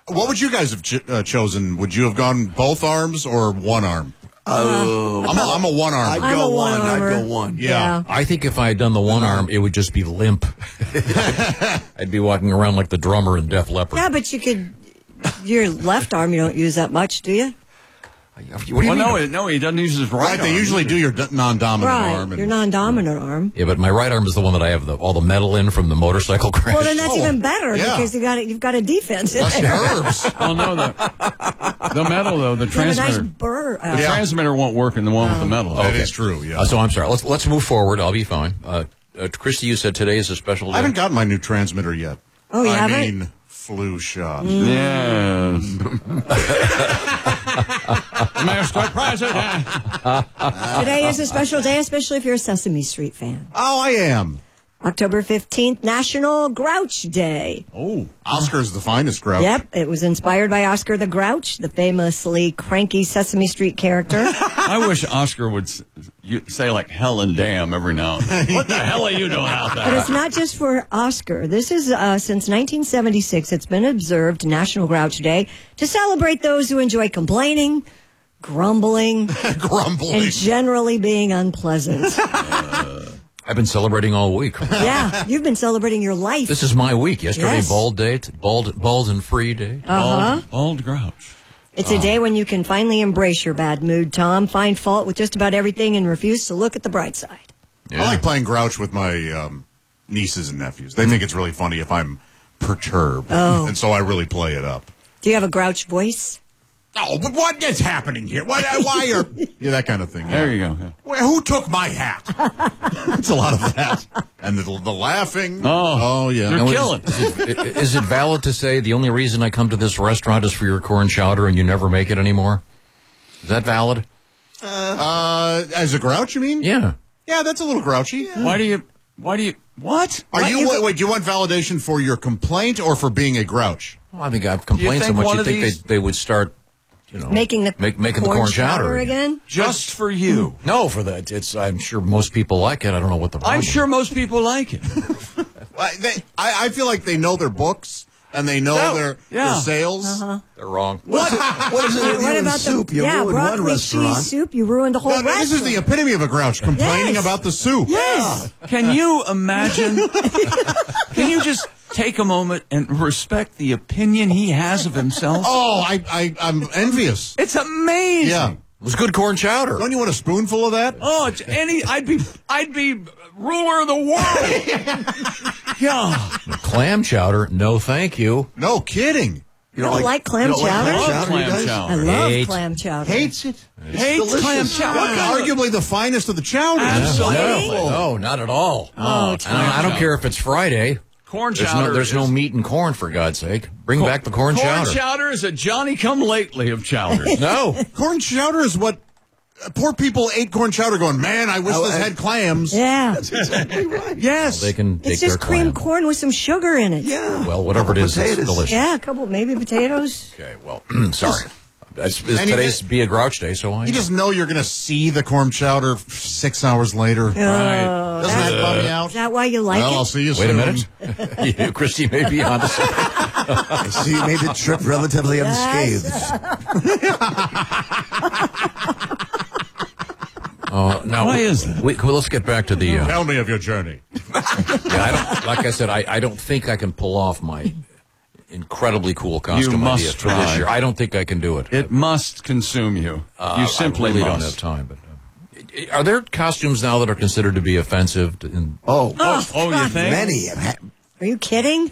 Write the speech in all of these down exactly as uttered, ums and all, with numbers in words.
What would you guys have ch- uh, chosen? Would you have gone both arms or one arm? Oh, I'm, a, I'm a one arm. I'd I'm go a one. I'd one-armer. go one. Yeah. Yeah. I think if I had done the one arm, it would just be limp. I'd be walking around like the drummer in Def Leppard. Yeah, but you could. Your left arm, you don't use that much, do you? What do you Well, mean? no, no, he doesn't use his right, Right, they arm usually either. do your d- non-dominant Right, arm. And, your non-dominant arm. Yeah, but my right arm is the one that I have the, all the metal in from the motorcycle crash. Well, then that's Oh, even better yeah. because you got it. You've got a defense. in Less there. nerves. Oh, no, the, the metal, though, the You have a nice transmitter. burr. The Uh, Yeah. transmitter won't work in the one with the metal. That is true, yeah. Uh, so I'm sorry. Let's let's move forward. I'll be fine. Uh, uh, Christy, you said today is a special day. I haven't gotten my new transmitter yet. Oh, you I haven't? mean, flu shot. Yes. Mister President. Today is a special day, especially if you're a Sesame Street fan. Oh, I am. October fifteenth, National Grouch Day. Oh, Oscar's the finest Grouch. Yep, it was inspired by Oscar the Grouch, the famously cranky Sesame Street character. I wish Oscar would s- you, say, like, hell and damn every now and then. What the hell are you doing out But there? it's not just for Oscar. This is, uh, since nineteen seventy-six, it's been observed National Grouch Day to celebrate those who enjoy complaining, grumbling, Grumbling. and generally being unpleasant. I've been celebrating all week. Yeah, you've been celebrating your life. This is my week. Yesterday, Yes. bald day, t- bald, bald and free day. Uh-huh. Bald, bald grouch. It's a day when you can finally embrace your bad mood, Tom, find fault with just about everything, and refuse to look at the bright side. Yeah. I like playing Grouch with my um, nieces and nephews. They think it's really funny if I'm perturbed. Oh. And so I really play it up. Do you have a Grouch voice? Oh, but what is happening here? What, why are... Yeah, that kind of thing. There yeah. you go. Well, who took my hat? It's a lot of that. And the, the laughing. Oh. yeah. You're Now, is- killing. Is it, is it valid to say the only reason I come to this restaurant is for your corn chowder and you never make it anymore? Is that valid? Uh, as a Grouch, you mean? Yeah. Yeah, that's a little grouchy. Why do you, why do you, what? Are What, you, you wait, go- wait, do you want validation for your complaint or for being a Grouch? Well, I think I've complained so think much one you of think these- they, they would start, you know, Making the make, making corn the corn chowder, chowder again? Just for you. No, for that. It's. I'm sure most people like it. I don't know what the problem I'm is. sure most people like it. I, they, I, I feel like they know their books and they know No, their, yeah. their sales. They're wrong. What? what is it with What you and about soup? the You yeah, ruined one broccoli restaurant. cheese soup? You ruined the whole No, no, this restaurant. is the epitome of a Grouch, complaining Yes. about the soup. Yes. Can you imagine? Can you just take a moment and respect the opinion he has of himself? Oh, I, I, I'm envious. It's amazing. Yeah. It was good corn chowder. Don't you want a spoonful of that? Oh, it's any. I'd be. I'd be ruler of the world. Yeah. Clam chowder. No, thank you. No kidding. You don't like clam you don't like chowder? clam Love chowder, you clam guys? chowder. I love Hate. clam chowder. Hates it. Hates delicious. clam chowder. What, arguably the finest of the chowders. Absolutely. No, no, not at all. Oh, And I, I don't care if it's Friday. Corn There's chowder. no, there's no is- meat in corn, for God's sake. Bring back the corn, Corn chowder. chowder is a Johnny come lately of chowders. No. Corn chowder is what uh, poor people ate corn chowder going, man, I wish Oh, this and- had clams. Yeah. Yes. They can It's take just their creamed clam. corn with some sugar in it. Yeah. Well, whatever it is, it's Potatoes. delicious. Yeah, a couple, maybe potatoes. Okay, well, sorry. It's, it's And you today's just- Be a Grouch Day, so I You just know you're going to see the corn chowder f- six hours later. Right. Doesn't that bum you out? Is that why you like Well, it? I'll see you Wait a soon. minute. You, Christy may be on to something. I see you made the trip relatively unscathed. Uh, now, Why is that? We, well, let's get back to the. Uh, Tell me of your journey. yeah, I don't, like I said, I, I don't think I can pull off my incredibly cool costume must idea for this try. year. I don't think I can do it. It must consume you. Uh, you simply I really must. don't have time. But uh, are there costumes now that are considered to be offensive? To, in, Oh, Oh, oh, you think? many. have ha- Are you kidding?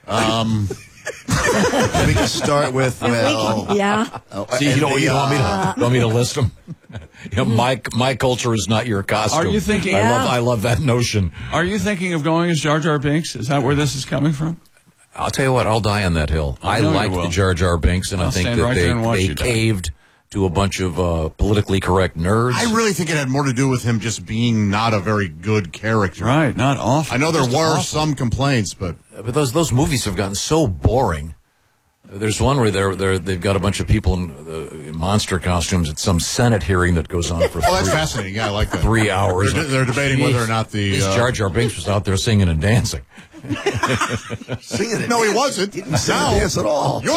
We can start with, well... Yeah. oh, see, you and don't, the, you don't want me uh, to, don't want me to list them. You know, my my culture is not your costume. Are you thinking- I Yeah. love I love that notion. Are you thinking of going as Jar Jar Binks? Is that where this is coming from? I'll tell you what, I'll die on that hill. I I, know you like will. the Jar Jar Binks, and I I'll think stand that right they, there and watch they you die. caved to a bunch of uh, politically correct nerds. I really think it had more to do with him just being not a very good character. Right, not awful. I know there Just were awful. some complaints, but But those those movies have gotten so boring. There's one where they're, they're they've got a bunch of people in, uh, in monster costumes at some Senate hearing that goes on for oh, that's three, fascinating. Yeah, I like that. three hours. They're, they're debating whether or not the This uh, Jar Jar Binks was out there singing and dancing. Singing it. No, he wasn't. He didn't sing No. and dance at all. You're